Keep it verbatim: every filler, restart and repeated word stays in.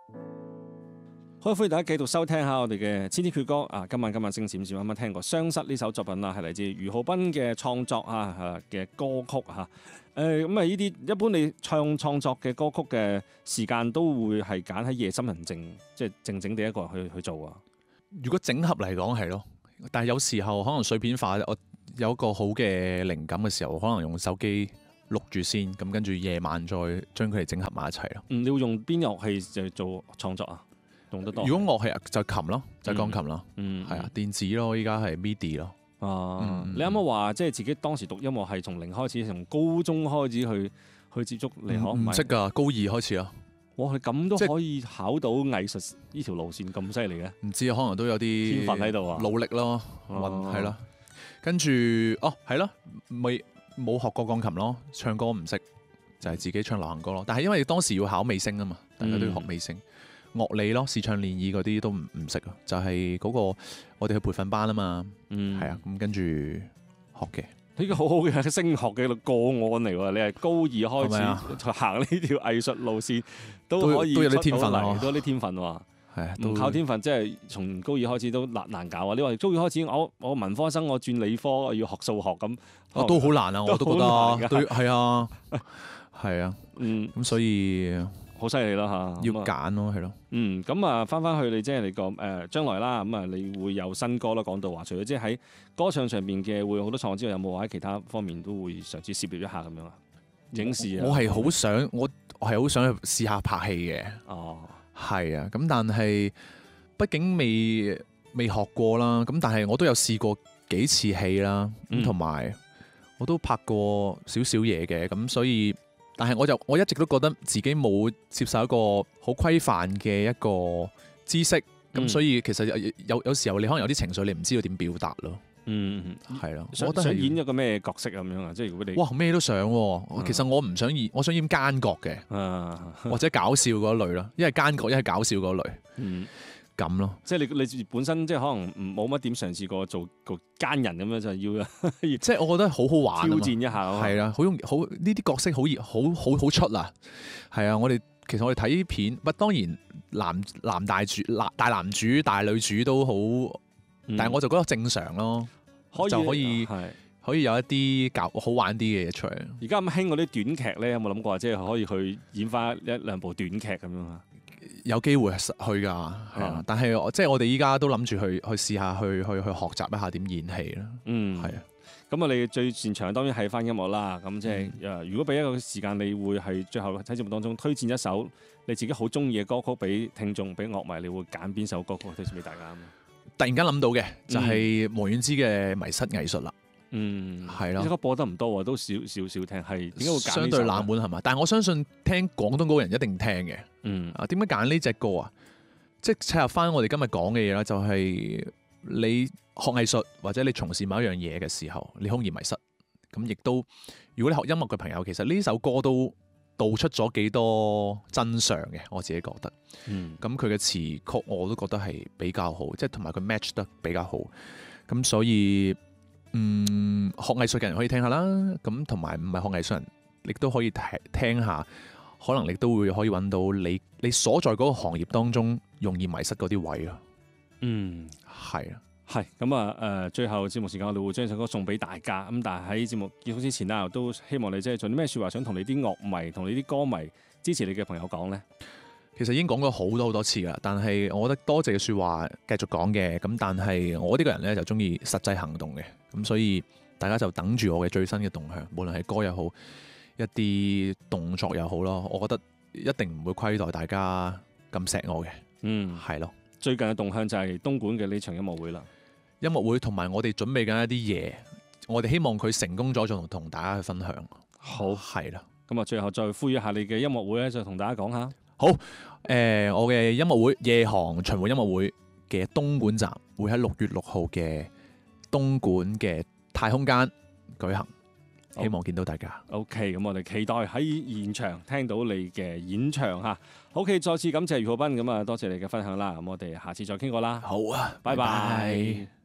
好，歡迎大家繼續收聽下我哋嘅千千闕歌啊！今晚今晚星閃閃啱啱聽過《雙失》呢首作品啦，係嚟自余浩斌嘅創作啊嘅歌曲嚇。誒咁啊，呢啲一般你唱創作嘅歌曲嘅時間都會係揀喺夜深人靜，即係靜靜地一個人去去做啊。 如果整合嚟講係咯，但係有時候可能碎片化，我有一個好嘅靈感嘅時候，可能用手機錄住先，咁跟住夜晚再將佢哋整合埋一齊咯。 嗯，你會用邊樂器就做創作啊？用得多。 如果樂器就琴咯，就係、鋼琴咯， 嗯， 係啊，電子咯，依家係 MIDI 咯。 啊， 嗯、 你啱啱話即係自己當時讀音樂係從零開始，從高中開始去去接觸你可唔識㗎，高二開始啊。 哇！你咁都可以考到藝術呢條路線咁犀利嘅？ 唔知可能都有啲天分喺度啊， 努力咯，運係咯。跟住哦，係咯，未冇學過鋼琴咯，唱歌唔識，就係、是、自己唱流行歌咯。但係因為當時要考美聲啊嘛，大家都要學美聲。嗯、樂理咯，視唱練耳嗰啲都唔唔識啊，就係、是、嗰個我哋去培訓班啊嘛，嗯，係啊，咁跟住學嘅。呢個好好嘅升學嘅個案嚟喎，你係高二開始行呢條藝術路線，都可以都有啲天分啊， 都有啲天分喎。 係唔靠天分，即係從高二開始都難難搞啊！你話高二開始，我我文科生，我轉理科，我要學數學咁， 哦都好難啊！我都覺得，對，係啊，係啊， 嗯， 咁所以好犀利啦嚇， 要揀咯，係咯， 嗯，咁啊，翻翻去你即係你個誒將來啦，咁啊，你會有新歌啦，講到話，除咗即係喺歌唱上邊嘅會有好多創作之外，有冇話喺其他方面都會嘗試涉獵一下咁樣啊？影視啊， 我係好想，我我係好想去試下拍戲嘅，哦。係啊，咁但係畢竟未未學過啦，咁但係我都有試過幾次戲啦，咁同埋我都拍過少少嘢嘅，咁所以，但係我就我一直都覺得自己冇接受一個好規範嘅一個知識，咁、嗯、所以其實有有有時候你可能有啲情緒你唔知道點表達咯。嗯，係咯， 想想演一個咩角色咁樣啊？即係如果你哇咩都想、啊，嗯、其實我唔想演，我想演奸角嘅，啊、或者搞笑嗰類咯，一係奸角，一係搞笑嗰類，嗯，咁咯。 即係你你本身即係可能冇乜點嘗試過做個奸人咁樣，就要即係我覺得好好玩， 挑戰一下， 係啦，好容易好呢啲角色好易好好好出啊，係啊，我哋其實我哋睇片，不當然男男大主男大男主大女主都好。嗯、但係我就覺得正常咯，可以就可以可以有一啲搞好玩啲嘅嘢出嚟。 而家咁興嗰啲短劇咧，有冇諗過即係可以去演翻一兩部短劇咁樣啊？ 有機會去㗎，係啊！嗯、但係即係我哋依家都諗住去去試下去去去學習一下點演戲啦。嗯，係啊。 咁啊，你最擅長當然係翻音樂啦。咁即係誒，如果俾一個時間，你會係最後喺節目當中推薦一首你自己好中意嘅歌曲俾聽眾、俾樂迷，你會揀邊首歌曲推薦俾大家啊？ 突然間諗到嘅就係王菀之嘅迷失藝術啦， 嗯， 係咯， 呢首歌播得唔多喎，都少少少聽，係點解會揀？ 相對冷門係嘛？但係我相信聽廣東歌嘅人一定聽嘅，嗯，啊，點解揀呢隻歌啊？即係切入翻我哋今日講嘅嘢啦，就係你學藝術或者你從事某一樣嘢嘅時候，你好易迷失，咁亦都如果你學音樂嘅朋友，其實呢首歌都道出咗幾多真相嘅，我自己覺得。嗯，咁佢嘅詞曲我都覺得係比較好，即係同埋佢 match 得比較好。咁所以，嗯，學藝術嘅人可以聽下啦。咁同埋唔係學藝術人，亦都可以聽聽下，可能你都會可以揾到你你所在嗰個行業當中容易迷失嗰啲位咯。嗯，係啊。 係咁啊！誒，最後節目時間我哋會將首歌送俾大家。咁但係喺節目結束之前啦，都希望你即係做啲咩説話，想同你啲樂迷、同你啲歌迷支持你嘅朋友講呢？ 其實已經講過好多好多次㗎，但係我覺得多謝嘅説話繼續講嘅。咁但係我呢個人咧就中意實際行動嘅。咁所以大家就等住我嘅最新嘅動向，無論係歌又好，一啲動作又好咯。我覺得一定唔會虧待大家咁錫我嘅。嗯，係咯。 最近嘅動向就係東莞嘅呢場音樂會啦。 音樂會同埋我哋準備緊一啲嘢，我哋希望佢成功咗，就同同大家去分享。 好， 係啦。 咁啊，最後再呼籲一下你嘅音樂會咧，就同大家講下。 好，誒、呃，我嘅音樂會夜航巡迴音樂會嘅東莞站會喺六月六號嘅東莞嘅太空間舉行，希望見到大家。 OK，咁我哋期待喺現場聽到你嘅演唱嚇。OK，再次感謝余浩斌，咁啊多謝你嘅分享啦。咁我哋下次再傾過啦。 好啊， 拜拜。 拜拜。